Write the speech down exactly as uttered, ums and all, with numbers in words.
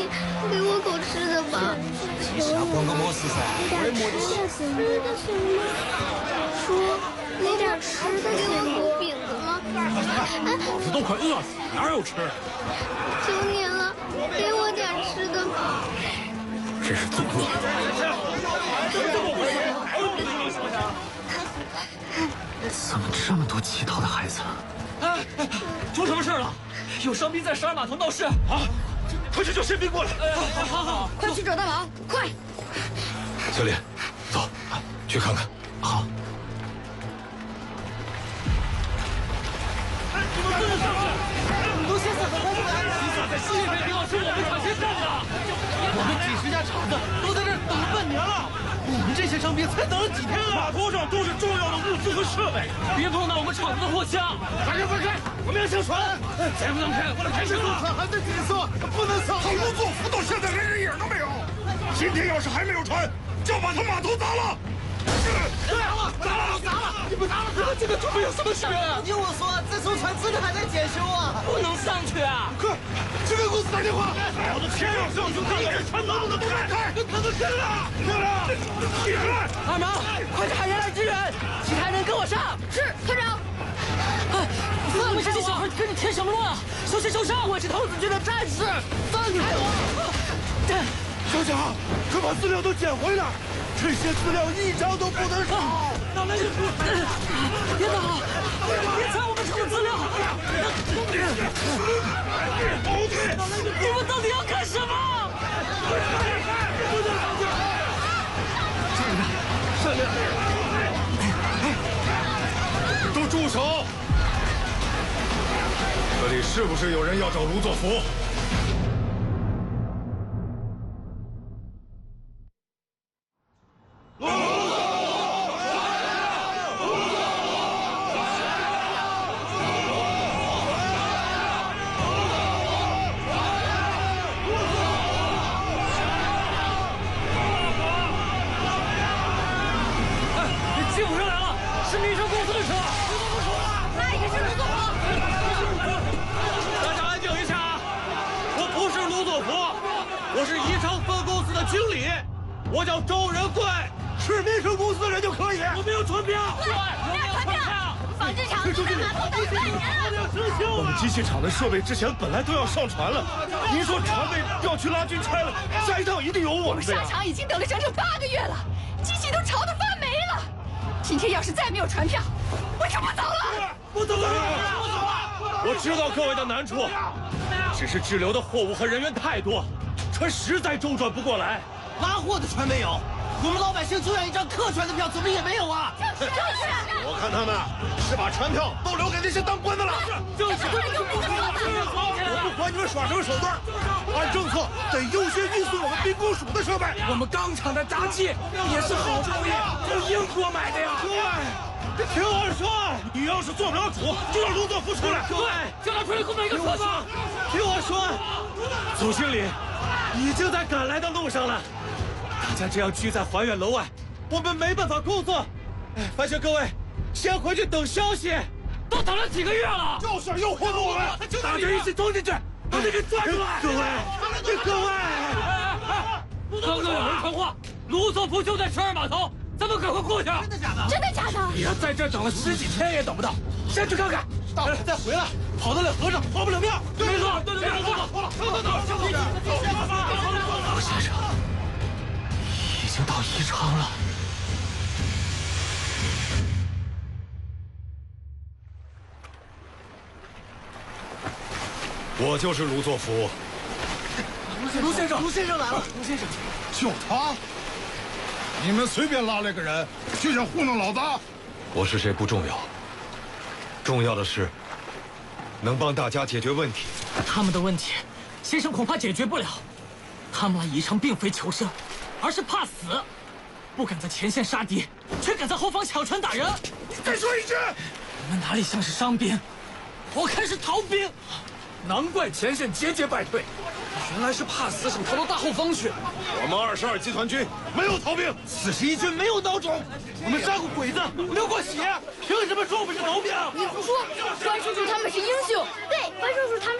给我口吃的吧。 你是要管个么事噻？ 给点吃的行不？吃的行吗？说，给点吃的给我口饼子吗？ 老子都快饿死了，哪有吃的？ 求你了，给我点吃的吧。 这是作孽！怎么这么多乞讨的孩子？ 哎，出什么事了？有伤兵在十二码头闹事啊！快去叫宪兵过来！哎，好，好，好， 快去找大王，快！ 小李，走，去看看。 好。 哎，你们跟着上去！卢先生和黄副安洗洒在西北地方是我们抢先干的，我们几十家厂子都在这儿等了半年了。我们这些伤兵才等了几天啊！码头上都是重要的物资和设备，别碰到我们厂子的货箱！大家分开，我们要下船！再不能开，我们开始了！船还在底色，不能上！ 他卢作孚到现在连人影都没有。今天要是还没有船，就把他码头砸了！ 砸了！砸了！砸了！你们砸了他，这个船有什么事啊？ 听我说，这艘船真的还在检修啊， 不能上去啊！ 快，去给公司打电话！我的天啊！上去看看，船能不能开？看看开了！开了！起来！ 二毛，快去喊人来支援，其他人跟我上。 是团长。 哎，我们这些小孩跟你添什么乱啊？小心受伤！我是童子军的战士，放开我！ 小蒋，快把资料都捡回来！这些资料一张都不能少！ 哪来的？别打！别抢我们厂的资料！你们到底要干什么？ 上面，都住手！这里是不是有人要找卢作孚？ 我是宜昌分公司的经理，我叫周仁贵， 是民生公司的人就可以。 我们有传票， 对，我们有传票。纺织厂都在码头等半年了。 我们机器厂的设备之前本来都要上船了，您说船被调去拉军差了，下一趟一定有我们的呀。 下厂已经等了整整八个月了，机器都潮得发霉了。今天要是再没有传票，我就不走了。 不走了，不走了。我知道各位的难处，只是滞留的货物和人员太多。船实在周转不过来， 拉货的船没有，我们老百姓就要一张客船的票，怎么也没有啊？ 就是就是， 我看他们是把船票都留给那些当官的了。 就是， 我不管你们耍什么手段，按政策得优先运送我们兵工署的设备。 我们钢厂的闸机也是好不容易从英国买的呀。 对，听我说，你要是做不了主，就让卢作孚出来。 对，叫他出来给我们一个说法。听我说，总经理。已经在赶来的路上了，大家这样聚在环远楼外，我们没办法工作。哎，烦请各位先回去等消息，都等了几个月了。 就是诱惑我们， 大家一起冲进去，把他给抓出来！各位，各位，刚刚有人传话，卢作孚就在十二码头，咱们赶快过去。 真的假的？真的假的？ 你要在这等了十几天也等不到，先去看看。 到了再回来，跑得了和尚跑不了庙。没错，对对对，走走走走走走。 卢先生已经到宜昌了。 我就是卢作孚。 卢先生，卢先生来了，卢先生， 就他？你们随便拉来个人，就想糊弄老大？ 我是谁不重要，重要的是能帮大家解决问题。 他们的问题，先生恐怕解决不了。他们来宜昌并非求生，而是怕死，不敢在前线杀敌，却敢在后方抢船打人。 你再说一句！ 你们哪里像是伤兵，我看是逃兵。 难怪前线节节败退，原来是怕死，想逃到大后方去。 我们二十二集团军没有逃兵， 四十一军没有孬种，我们杀过鬼子，流过血，凭什么说我们是逃兵？ 你胡说！关叔叔他们是英雄。对，关叔叔他们。